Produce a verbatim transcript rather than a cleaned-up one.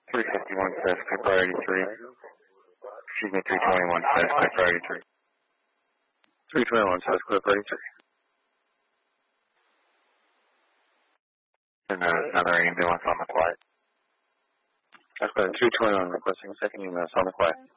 three fifty-one says clear priority three. Excuse me, three twenty-one says clear priority three. three twenty-one says clear priority three. And uh, another ambulance on the quiet. That's good. three twenty-one requesting a second ambulance on the quiet.